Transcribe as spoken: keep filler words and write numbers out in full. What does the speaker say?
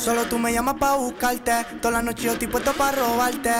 Solo tú me llamas pa' buscarte. Toda la noche yo estoy puesto pa' robarte.